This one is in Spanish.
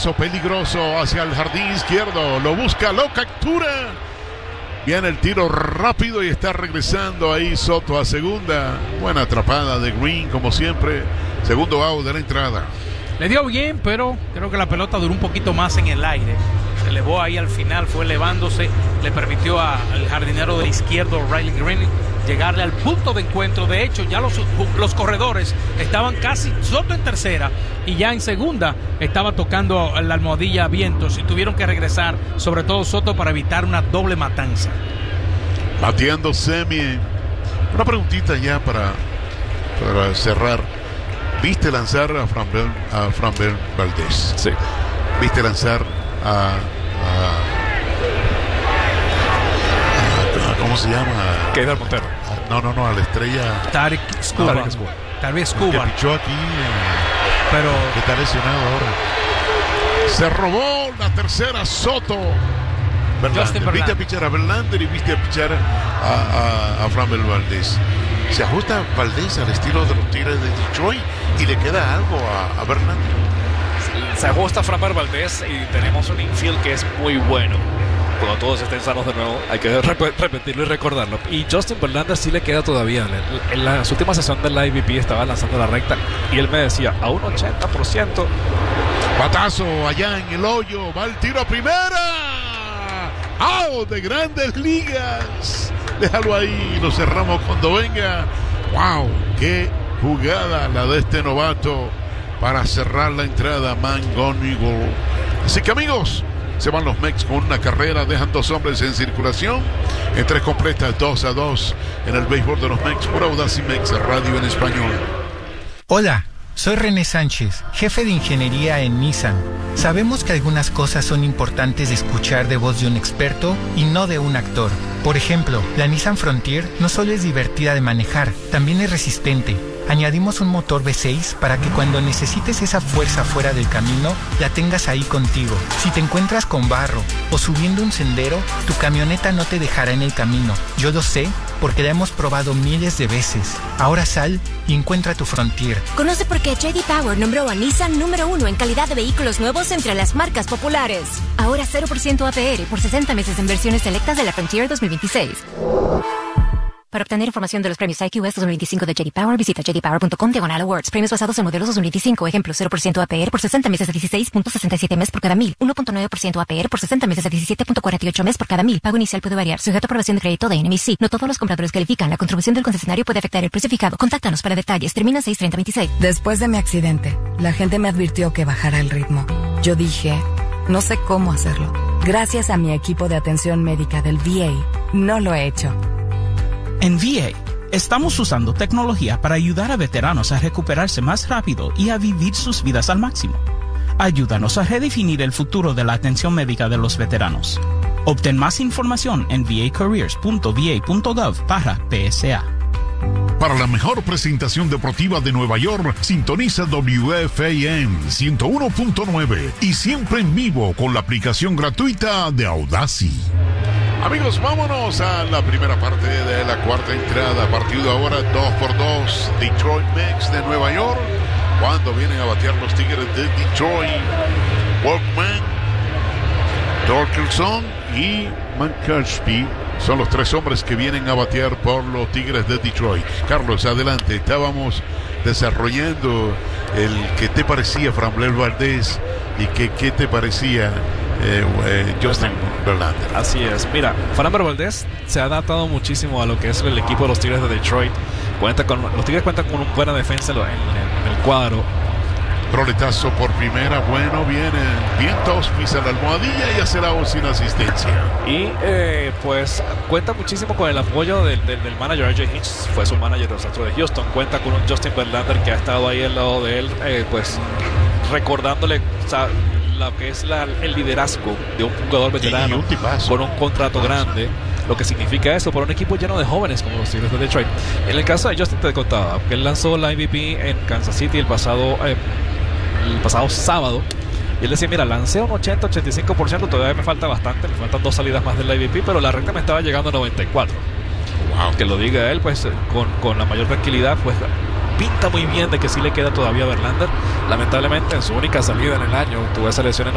Batazo peligroso hacia el jardín izquierdo. Lo busca, lo captura. Viene el tiro rápido y está regresando ahí Soto a segunda. Buena atrapada de Green, como siempre. Segundo out de la entrada. Le dio bien, pero creo que la pelota duró un poquito más en el aire. Se elevó ahí al final, fue elevándose. Le permitió al jardinero del izquierdo, Riley Green, llegarle al punto de encuentro. De hecho, ya los corredores estaban casi Soto en tercera y ya en segunda estaba tocando la almohadilla vientos y tuvieron que regresar, sobre todo Soto, para evitar una doble matanza. Bateando Semien. Una preguntita ya para cerrar. ¿Viste lanzar a Framber Valdez? Sí. ¿Viste lanzar ¿cómo se llama? Keidar Montero. No, a la estrella Tarik Skubal. Que pichó aquí, pero que está lesionado ahora. Se robó la tercera Soto. Viste a pichar a Verlander y viste a pichar a Framber Valdez. Se ajusta Valdez al estilo de los Tigres de Detroit y le queda algo a Verlander. Se ajusta Framber Valdez y tenemos un infield que es muy bueno. Cuando todos estén sanos de nuevo, hay que repetirlo y recordarlo. Y Justin Verlander sí le queda todavía. En la última sesión del IVP estaba lanzando la recta y él me decía a un 80%. Batazo allá en el hoyo, va el tiro a primera. ¡Out de Grandes Ligas! Déjalo ahí y lo cerramos cuando venga. ¡Wow! ¡Qué jugada la de este novato para cerrar la entrada! McGonigal. Así que, amigos, se van los Mex con una carrera, dejan 2 hombres en circulación. En 3 completas, 2-2 en el béisbol de los Mex por Audacy Mex Radio en español. Hola, soy René Sánchez, jefe de ingeniería en Nissan. Sabemos que algunas cosas son importantes de escuchar de voz de un experto y no de un actor. Por ejemplo, la Nissan Frontier no solo es divertida de manejar, también es resistente. Añadimos un motor V6 para que cuando necesites esa fuerza fuera del camino, la tengas ahí contigo. Si te encuentras con barro o subiendo un sendero, tu camioneta no te dejará en el camino. Yo lo sé porque la hemos probado miles de veces. Ahora sal y encuentra tu Frontier. Conoce por qué J.D. Power nombró a Nissan número 1 en calidad de vehículos nuevos entre las marcas populares. Ahora 0% APR por 60 meses en versiones selectas de la Frontier 2026. Para obtener información de los premios IQS 2025 de J.D. Power, visita jdpower.com/awards. Premios basados en modelos 2025. Ejemplo, 0% APR por 60 meses a 16.67 mes por cada 1000. 1.9% APR por 60 meses a 17.48 mes por cada 1000. Pago inicial puede variar, sujeto a aprobación de crédito de NMC. No todos los compradores califican. La contribución del concesionario puede afectar el precio fijado. Contáctanos para detalles. Termina 6/30/26. Después de mi accidente, la gente me advirtió que bajara el ritmo. Yo dije, no sé cómo hacerlo. Gracias a mi equipo de atención médica del VA, no lo he hecho. En VA, estamos usando tecnología para ayudar a veteranos a recuperarse más rápido y a vivir sus vidas al máximo. Ayúdanos a redefinir el futuro de la atención médica de los veteranos. Obtén más información en vacareers.va.gov/PSA. Para la mejor presentación deportiva de Nueva York, sintoniza WFAM 101.9 y siempre en vivo con la aplicación gratuita de Audacy. Amigos, vámonos a la primera parte de la cuarta entrada. Partido ahora 2-2. Detroit Mex de Nueva York. Cuando vienen a batear los Tigres de Detroit, Walkman, Torkelson y McCashby son los 3 hombres que vienen a batear por los Tigres de Detroit. Carlos, adelante. Estábamos desarrollando el que te parecía Framber Valdez y qué te parecía Justin Verlander. Así es, mira, Framber Valdez se ha adaptado muchísimo a lo que es el equipo de los Tigres de Detroit. Los Tigres cuentan con una buena defensa en el cuadro. Roletazo por primera, bueno, viene vientos, pisa la almohadilla y hace la voz sin asistencia. Y pues cuenta muchísimo con el apoyo del manager AJ Hinch, fue su manager de los Astros de Houston. Cuenta con un Justin Verlander que ha estado ahí al lado de él, pues recordándole, o sea, lo que es el liderazgo de un jugador veterano con un contrato grande, lo que significa eso para un equipo lleno de jóvenes como los Tigres de Detroit. En el caso de Justin, te contaba que él lanzó la MVP en Kansas City el pasado sábado, y él decía, mira, lancé un 80-85%, todavía me falta bastante, me faltan 2 salidas más del MVP, pero la recta me estaba llegando a 94. Wow. Que lo diga él, pues con la mayor tranquilidad, pues pinta muy bien de que sí le queda todavía a Verlander. Lamentablemente en su única salida en el año tuvo esa lesión en